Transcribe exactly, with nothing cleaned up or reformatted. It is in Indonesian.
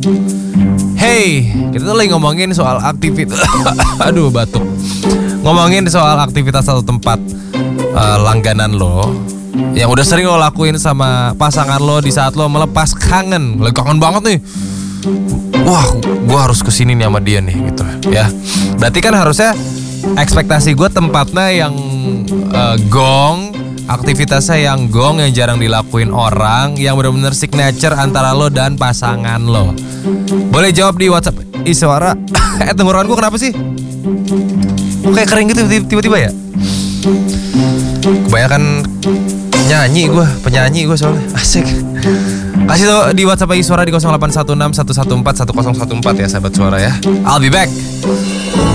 Hey, kita tuh lagi ngomongin soal aktivitas. Aduh, batuk. Ngomongin soal aktivitas satu tempat uh, langganan lo yang udah sering lo lakuin sama pasangan lo di saat lo melepas kangen. Lagi kangen banget nih. Wah, gue harus kesini nih sama dia nih gitu ya. Berarti kan harusnya ekspektasi gue tempatnya yang uh, gong, aktivitasnya yang gong, yang jarang dilakuin orang, yang benar-benar signature antara lo dan pasangan lo. Boleh jawab di WhatsApp Iswara. Eh, tenggorokan gue kenapa sih? Kayak kering gitu tiba-tiba ya. Kebanyakan nyanyi gue, penyanyi gue soalnya. Asik. Kasih tau di WhatsApp Iswara di nol delapan satu enam satu satu empat satu nol satu empat ya sahabat suara ya. I'll be back.